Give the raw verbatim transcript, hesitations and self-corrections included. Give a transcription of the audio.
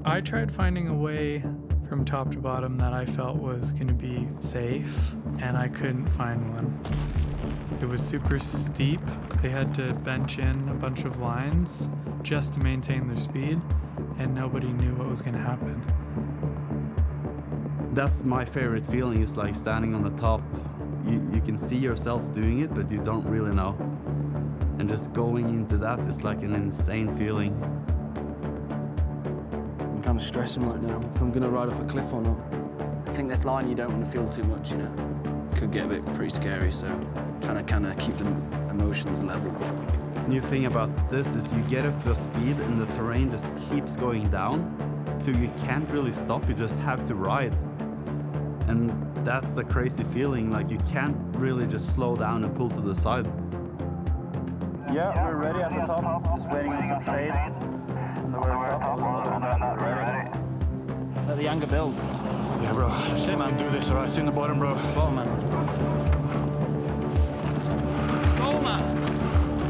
I tried finding a way from top to bottom that I felt was going to be safe, and I couldn't find one. It was super steep. They had to bench in a bunch of lines just to maintain their speed, and nobody knew what was going to happen. That's my favorite feeling, is like standing on the top. You, you can see yourself doing it, but you don't really know. And just going into that is like an insane feeling. I'm kind of stressing right now, if I'm going to ride off a cliff or not. I think this line you don't want to feel too much, you know. Could get a bit pretty scary, so I'm trying to kind of keep the emotions level. New thing about this is you get up to a speed and the terrain just keeps going down, so you can't really stop, you just have to ride. And that's a crazy feeling, like you can't really just slow down and pull to the side. Yeah, we're ready at the top, just waiting on some shade. On the very top, on that, ready. Let the anger build. Yeah, bro. Shit, man, do this, all right? It's in the bottom, bro. Bottom, man.